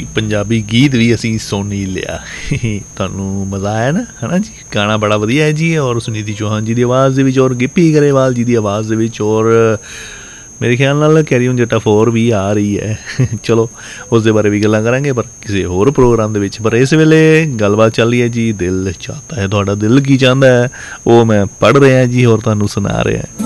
ਪੰਜਾਬੀ ਗੀਤ ਵੀ ਅਸੀਂ ਸੁਣ ਹੀ ਲਿਆ। ਤੁਹਾਨੂੰ ਮਜ਼ਾ ਆਇਆ ਨਾ, ਹੈ ਨਾ ਜੀ। ਗਾਣਾ ਬੜਾ ਵਧੀਆ ਹੈ ਜੀ, ਔਰ ਸੁਨੀਧੀ ਚੌਹਾਨ ਜੀ ਦੀ ਆਵਾਜ਼ ਦੇ ਵਿੱਚ, ਔਰ ਗਿੱਪੀ ਗਰੇਵਾਲ ਜੀ ਦੀ ਆਵਾਜ਼ ਦੇ ਵਿੱਚ, ਔਰ ਮੇਰੇ ਖਿਆਲ ਨਾਲ ਕੈਰੀ ਔਨ ਜੱਟਾ 4 ਵੀ ਆ ਰਹੀ ਹੈ। ਚਲੋ ਉਸ ਦੇ ਬਾਰੇ ਵੀ ਗੱਲਾਂ ਕਰਾਂਗੇ, ਪਰ ਕਿਸੇ ਹੋਰ ਪ੍ਰੋਗਰਾਮ ਦੇ ਵਿੱਚ। ਪਰ ਇਸ ਵੇਲੇ ਗੱਲਬਾਤ ਚੱਲ ਰਹੀ ਹੈ ਜੀ, ਦਿਲ ਚਾਹਤਾ ਹੈ। ਤੁਹਾਡਾ ਦਿਲ ਕੀ ਚਾਹੁੰਦਾ ਹੈ ਉਹ ਮੈਂ ਪੜ੍ਹ ਰਿਹਾ ਜੀ, ਔਰ ਤੁਹਾਨੂੰ ਸੁਣਾ ਰਿਹਾ।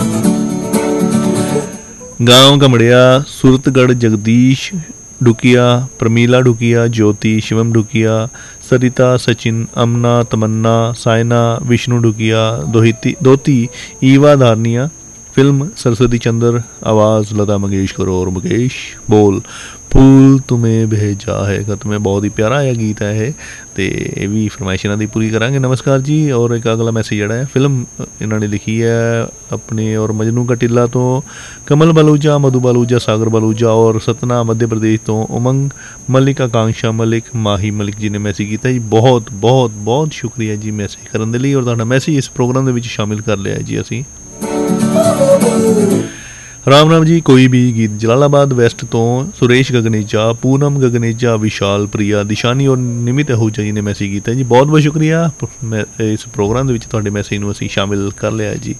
गांव कमड़िया, सूरतगढ़, जगदीश डुकिया, प्रमीला डुकिया, ज्योति, शिवम डुकिया, सरिता, सचिन, अमना, तमन्ना, सायना, विष्णु डुकिया, दोती, ईवा धारनिया, फिल्म सरस्वती चंद्र, आवाज़ लता मंगेशकर और मुकेश बोल, फूल तुम्हें भेजा है। तुम्हें बहुत ही प्यारा है गीत है ये, तो ये भी फरमाइश इन्हों की पूरी करांगे। नमस्कार जी। और एक अगला मैसेज जोड़ा है, फिल्म इन्होंने लिखी है अपने और मजनू कटिला तो कमल बलूजा, मधु बलूजा, सागर बलूजा और सतना मध्य प्रदेश तो उमंग मलिक, आकांक्षा मलिक, माही मलिक जी ने मैसेज किया जी। बहुत बहुत बहुत शुक्रिया जी मैसेज करने के लिए, और तुहाडा मैसेज इस प्रोग्राम के शामिल कर लिया जी असी। राम राम जी। कोई भी गीत जलालाबाद वैस्ट तो सुरेश गगनेजा, पूनम गगनेजा, विशाल प्रिया, दिशानी और निमित आहूजा जी ने मैसेज किया जी। बहुत बहुत शुक्रिया। इस प्रोग्राम के तुहाडे मैसेज नूं असीं शामिल कर लिया जी।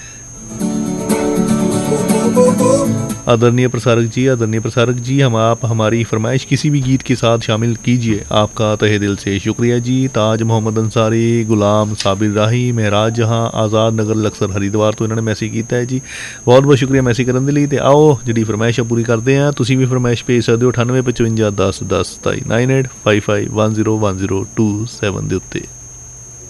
आदरणीय प्रसारक जी, हम आप हमारी फरमाइश किसी भी गीत के साथ शामिल कीजिए, आपका तहे दिल से शुक्रिया जी। ताज मोहम्मद अंसारी, गुलाम साबिर राही, महराज जहाँ, आज़ाद नगर लक्सर हरिद्वार तो इन्होंने मैसेज किया है जी। बहुत बहुत शुक्रिया मैसेज करने के लिए। तो आओ जी फरमाइश पूरी करते हैं। तुसीं भी फरमाइश भेज सकते हो 9855 10 10 27 9855 101027 के उत्ते।